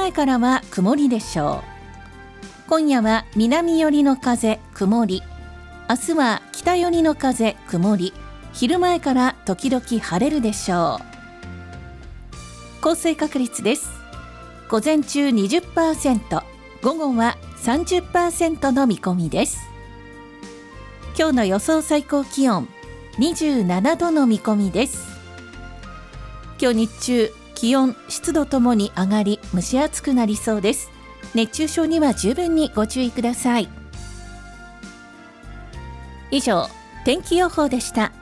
前からは曇りでしょう。今夜は南寄りの風曇り、明日は北寄りの風曇り、昼前から時々晴れるでしょう。降水確率です。午前中 20%、 午後は 30% の見込みです。今日の予想最高気温27度の見込みです。今日日中気温湿度ともに上がり蒸し暑くなりそうです。熱中症には十分にご注意ください。以上、天気予報でした。